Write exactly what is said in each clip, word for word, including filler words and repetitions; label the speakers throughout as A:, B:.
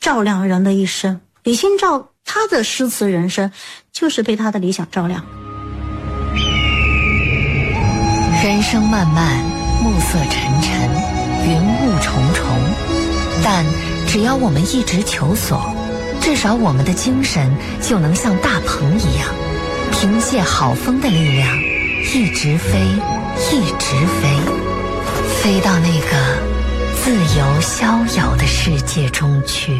A: 照亮人的一生。李清照他的诗词人生就是被他的理想照亮。
B: 人生漫漫，暮色沉沉，云雾重重，但只要我们一直求索，至少我们的精神就能像大鹏一样，凭借好风的力量，一直飞，一直飞，飞到那个自由逍遥的世界中去。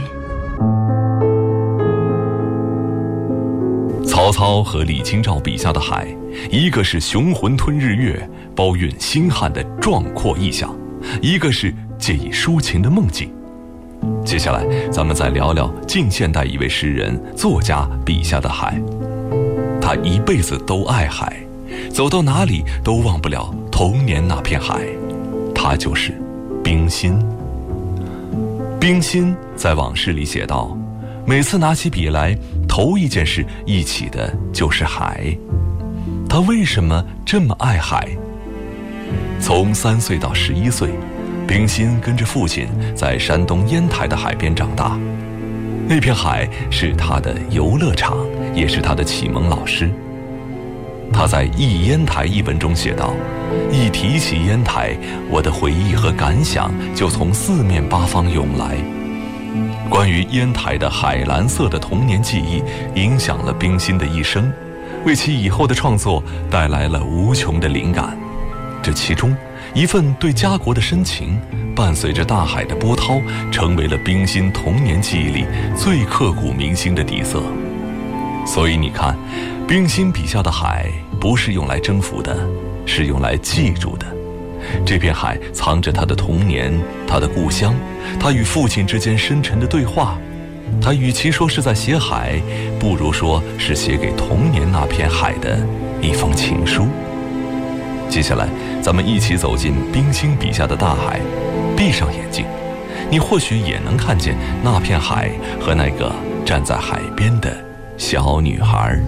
C: 曹操和李清照笔下的海，一个是雄浑吞日月，包蕴星汉的壮阔意象，一个是借以抒情的梦境。接下来咱们再聊聊近现代一位诗人作家笔下的海。他一辈子都爱海，走到哪里都忘不了童年那片海，他就是冰心。冰心在往事里写道，每次拿起笔来，头一件事忆起的就是海。他为什么这么爱海？从三岁到十一岁，冰心跟着父亲在山东烟台的海边长大，那片海是他的游乐场，也是他的启蒙老师。他在《忆烟台》一文中写道，一提起烟台，我的回忆和感想就从四面八方涌来。关于烟台的海蓝色的童年记忆，影响了冰心的一生，为其以后的创作带来了无穷的灵感。这其中一份对家国的深情，伴随着大海的波涛，成为了冰心童年记忆里最刻骨铭心的底色。所以你看，冰心笔下的海不是用来征服的，是用来记住的。这片海藏着他的童年，他的故乡，他与父亲之间深沉的对话。他与其说是在写海，不如说是写给童年那片海的一封情书。接下来咱们一起走进冰心笔下的大海，闭上眼睛，你或许也能看见那片海和那个站在海边的小女孩。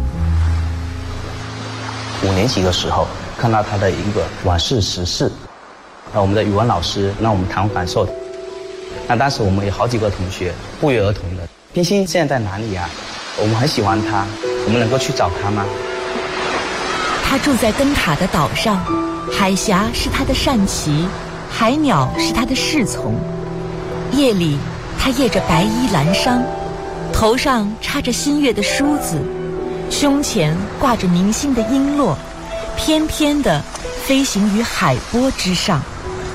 D: 五年级的时候看到他的一个往事时事，那我们的语文老师让我们谈感受，那当时我们有好几个同学不约而同的，冰心现在在哪里啊？我们很喜欢他，我们能够去找他吗？
B: 他住在灯塔的岛上，海峡是他的扇旗，海鸟是他的侍从。夜里他掖着白衣蓝裳，头上插着新月的梳子，胸前挂着明星的璎珞，翩翩地飞行于海波之上。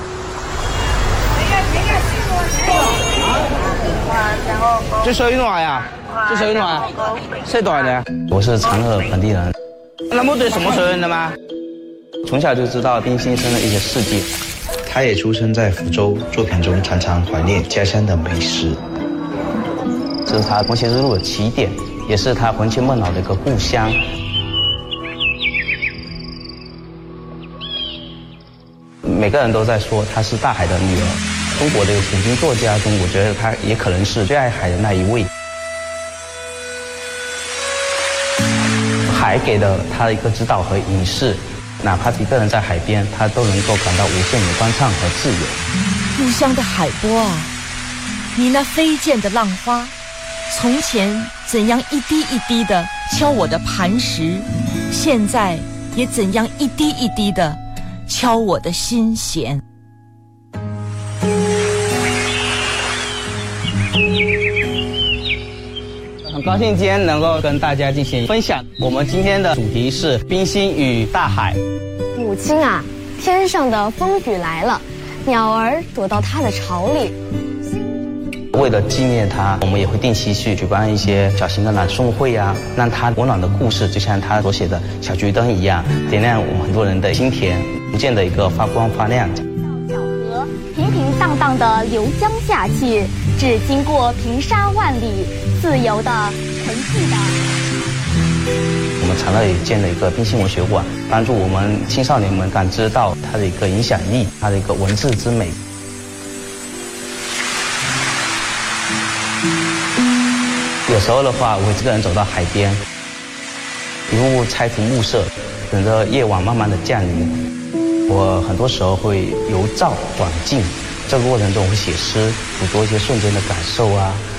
D: 这手运动呀，这手运动啊，谁短的？我是长乐本地人。那么对什么水运的吗？从小就知道冰心生的一些事迹。
E: 他也出生在福州，作品中常常怀念家乡的美食。
D: 这是他梦情之路的起点，也是他魂牵梦绕的一个故乡。每个人都在说她是大海的女儿，中国的曾经作家中，我觉得她也可能是最爱海的那一位。海给了她一个指导和引示，哪怕一个人在海边，他都能够感到无限的欢畅和自由。
B: 故乡的海波啊，你那飞溅的浪花，从前怎样一滴一滴地敲我的磐石，现在也怎样一滴一滴地敲我的心弦。
D: 很高兴今天能够跟大家进行分享。我们今天的主题是冰心与大海。
F: 母亲啊，天上的风雨来了，鸟儿躲到它的巢里。
D: 为了纪念他，我们也会定期去举办一些小型的朗诵会啊，让他温暖的故事就像他所写的小桔灯一样，点亮我们很多人的心田，逐渐的一个发光发亮。
F: 小河平平荡荡的流江下去，至经过平沙万里，自由的纯净的。
D: 我们长乐也建了一个冰心文学馆，帮助我们青少年们感知到它的一个影响力，它的一个文字之美。有时候的话，我会这个人走到海边，一幕幕猜图暮色，等着夜晚慢慢的降临。我很多时候会由躁转静，这个过程中我会写诗，捕捉一些瞬间的感受啊，